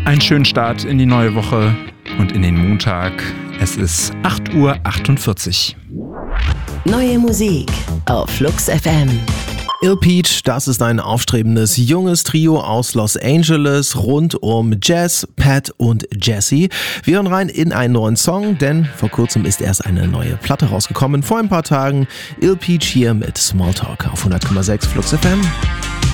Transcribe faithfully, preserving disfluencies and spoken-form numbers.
Einen schönen Start in die neue Woche und in den Montag. Es ist acht Uhr achtundvierzig. Neue Musik auf Flux F M. Ill Peach, das ist ein aufstrebendes junges Trio aus Los Angeles rund um Jazz, Pat und Jesse. Wir hören rein in einen neuen Song, denn vor kurzem ist erst eine neue Platte rausgekommen. Vor ein paar Tagen Ill Peach hier mit Small Talk auf hundert Komma sechs Flux F M.